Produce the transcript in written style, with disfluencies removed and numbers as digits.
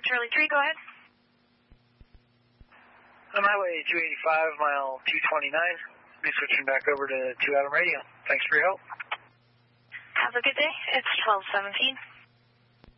Charlie 3, go ahead. On Highway 285, mile 229. Be switching back over to 2 Adam Radio. Thanks for your help. Have a good day. It's 1217.